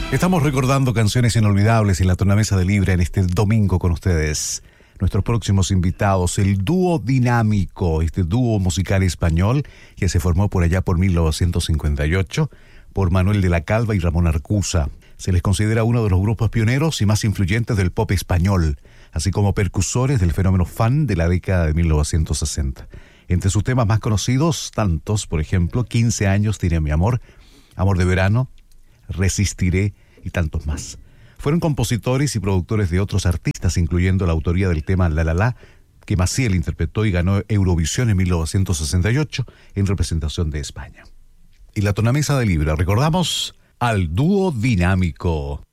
Estamos recordando canciones inolvidables en la tornamesa de Libra en este domingo con ustedes. Nuestros próximos invitados, el dúo Dinámico, este dúo musical español que se formó por allá por 1958 por Manuel de la Calva y Ramón Arcusa. Se les considera uno de los grupos pioneros y más influyentes del pop español, así como percusores del fenómeno fan de la década de 1960. Entre sus temas más conocidos, tantos, por ejemplo, 15 años tiene mi amor, Amor de verano, Resistiré y tantos más. Fueron compositores y productores de otros artistas, incluyendo la autoría del tema La La La, que Maciel interpretó y ganó Eurovisión en 1968 en representación de España. Y la tornamesa de Libra, recordamos al dúo Dinámico.